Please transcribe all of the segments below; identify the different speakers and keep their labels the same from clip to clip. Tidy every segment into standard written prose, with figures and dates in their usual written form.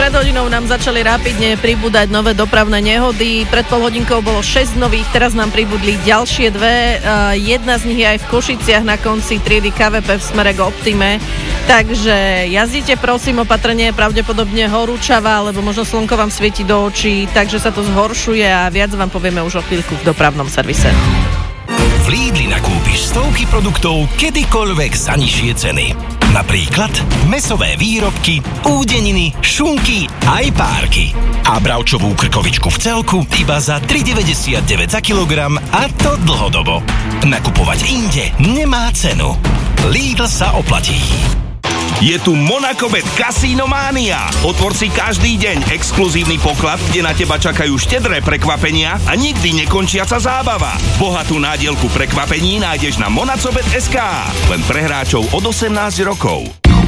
Speaker 1: pred hodinou nám začali rapidne pribúdať nové dopravné nehody. Pred pol hodinkou bolo 6 nových, teraz nám pribudli ďalšie dve. Jedna z nich je aj v Košiciach na konci triedy KVP v smere k Optime. Takže jazdite prosím opatrne, pravdepodobne horúčava, alebo možno slnko vám svieti do očí, takže sa to zhoršuje a viac vám povieme už o chvíľku v dopravnom servise.
Speaker 2: V Lidli nakúpiš stovky produktov kedykoľvek za nižšie ceny. Napríklad mäsové výrobky, údeniny, šunky aj párky. A bravčovú krkovičku v celku iba za 3,99 za kilogram a to dlhodobo. Nakupovať inde nemá cenu. Lidl sa oplatí.
Speaker 3: Je tu Monacobet Casino Mania. Otvor si každý deň exkluzívny poklad, kde na teba čakajú štedré prekvapenia a nikdy nekončiaca zábava. Bohatú nádielku prekvapení nájdeš na monacobet.sk. Len pre hráčov od 18 rokov.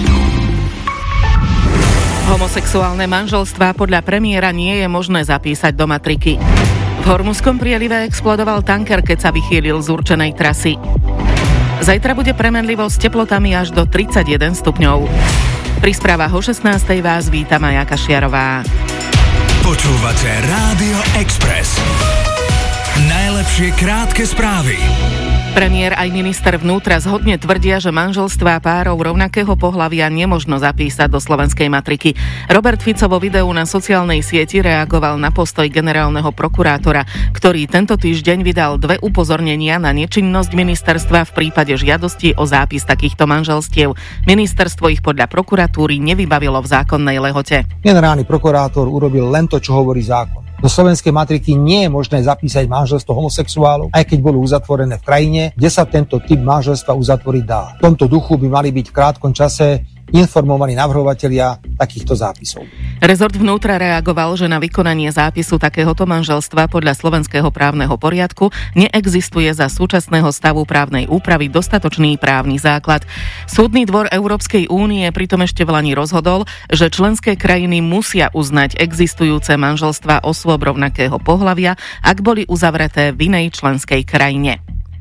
Speaker 4: Homosexuálne manželstvá podľa premiéra nie je možné zapísať do matriky. V Hormuzskom prielive explodoval tanker, keď sa vychýlil z určenej trasy. Zajtra bude premenlivo s teplotami až do 31 stupňov. Pri správach o 16. vás víta Maja Kašiarová.
Speaker 2: Počúvate Rádio Express. Najlepšie krátke správy.
Speaker 4: Premiér aj minister vnútra zhodne tvrdia, že manželstvá párov rovnakého pohlavia nemožno zapísať do slovenskej matriky. Robert Fico vo videu na sociálnej sieti reagoval na postoj generálneho prokurátora, ktorý tento týždeň vydal 2 upozornenia na nečinnosť ministerstva v prípade žiadosti o zápis takýchto manželstiev. Ministerstvo ich podľa prokuratúry nevybavilo v zákonnej lehote.
Speaker 5: Generálny prokurátor urobil len to, čo hovorí zákon. Do slovenskej matriky nie je možné zapísať manželstvo homosexuálov, aj keď bolo uzatvorené v krajine, kde sa tento typ manželstva uzatvoriť dá. V tomto duchu by mali byť v krátkom čase informovaní navrhovatelia takýchto zápisov.
Speaker 4: Rezort vnútra reagoval, že na vykonanie zápisu takéhoto manželstva podľa slovenského právneho poriadku neexistuje za súčasného stavu právnej úpravy dostatočný právny základ. Súdny dvor Európskej únie pritom ešte vlani rozhodol, že členské krajiny musia uznať existujúce manželstvá osôb rovnakého pohlavia, ak boli uzavreté v inej členskej krajine.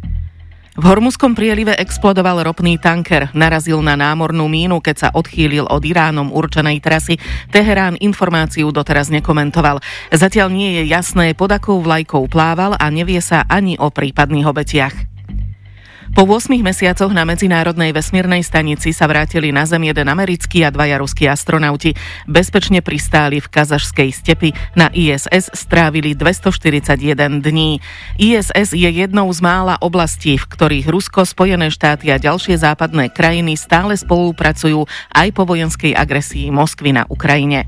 Speaker 4: V Hormuzskom prielive explodoval ropný tanker, narazil na námornú mínu, keď sa odchýlil od Iránom určenej trasy. Teherán informáciu doteraz nekomentoval. Zatiaľ nie je jasné, pod akou vlajkou plával a nevie sa ani o prípadných obetiach. Po 8 mesiacoch na medzinárodnej vesmírnej stanici sa vrátili na Zem jeden americký a 2 ruskí astronauti. Bezpečne pristáli v kazašskej stepi. Na ISS strávili 241 dní. ISS je jednou z mála oblastí, v ktorých Rusko, Spojené štáty a ďalšie západné krajiny stále spolupracujú aj po vojenskej agresii Moskvy na Ukrajine.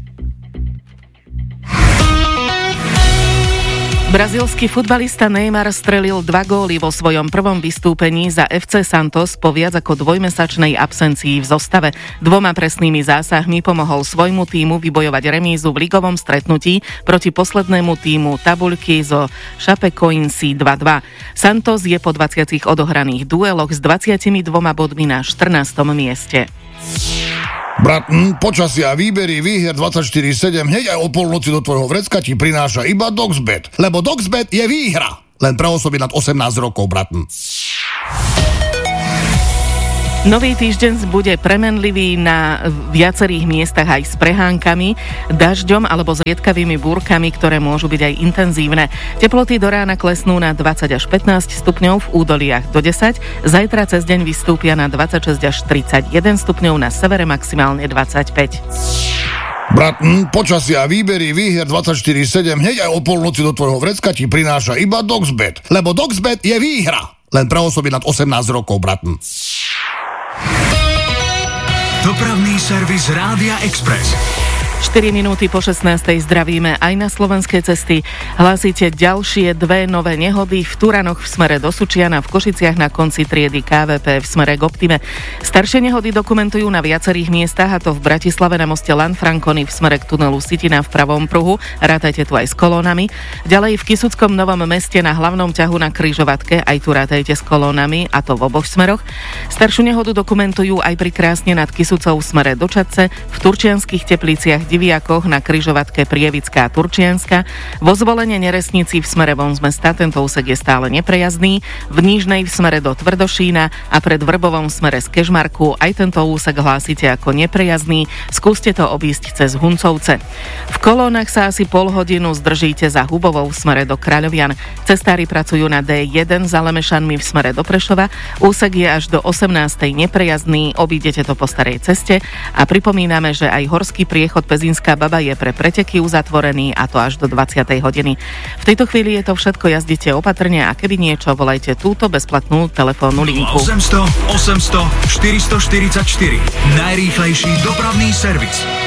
Speaker 4: Brazílsky futbalista Neymar strelil 2 góly vo svojom prvom vystúpení za FC Santos po viac ako 2-mesačnej absencii v zostave. 2 presnými zásahmi pomohol svojmu tímu vybojovať remízu v ligovom stretnutí proti poslednému tímu tabuľky zo Chapecoense 2-2. Santos je po 20 odohraných dueloch s 22 bodmi na 14. mieste.
Speaker 6: Bratn, počasia, výbery, výher 24/7 hneď aj o polnoci do tvojho vrecka ti prináša iba Doxbet. Lebo Doxbet je výhra. Len pre osoby nad 18 rokov, bratn.
Speaker 4: Nový týždeň bude premenlivý na viacerých miestach aj s prehánkami, dažďom alebo zriedkavými búrkami, ktoré môžu byť aj intenzívne. Teploty do rána klesnú na 20 až 15 stupňov, v údoliach do 10. Zajtra cez deň vystúpia na 26 až 31 stupňov, na severe maximálne 25.
Speaker 6: Bratn, počasia, výbery, výher 24/7 hneď aj o polnoci do tvojho vrecka ti prináša iba Doxbet. Lebo Doxbet je výhra. Len pre osoby nad 18 rokov, bratn.
Speaker 2: Dopravný servis Rádia Express.
Speaker 4: 4 minúty po 16. zdravíme aj na slovenské cesty. Hlásite ďalšie 2 nové nehody v Turanoch v smere do Sučiana, v Košiciach na konci triedy KVP v smere k Optime. Staršie nehody dokumentujú na viacerých miestach, a to v Bratislave na moste Lanfranconi v smere k tunelu Sitina v pravom pruhu. Rátajte tu aj s kolónami. Ďalej v Kisuckom Novom Meste na hlavnom ťahu na križovatke, aj tu rátajte s kolónami, a to v oboch smeroch. Staršiu nehodu dokumentujú aj pri Krásne nad Kisucou v smere do Čadce, v Turčianskych Tepliciach Diviakoch na križovatke Prievická Turčianska, vo Zvolenie Neresnici v smere von z mesta, tento úsek je stále neprejazdný, v Nížnej v smere do Tvrdošína a pred Vrbovom v smere z Kežmarku aj tento úsek hlásite ako neprejazdný, skúste to obísť cez Huncovce. V kolónach sa asi pol hodinu zdržíte za Hubovou v smere do Kráľovian. Cestári pracujú na D1 za Lemešanmi v smere do Prešova, úsek je až do 18. neprejazdný, obídete to po starej ceste a pripomíname, že aj horský priechod Pezinská Baba je pre preteky uzatvorený a to až do 20. hodiny. V tejto chvíli je to všetko, jazdite opatrne a keby niečo, volajte túto bezplatnú telefónnu linku.
Speaker 7: 800 800 444. Najrýchlejší dopravný servis.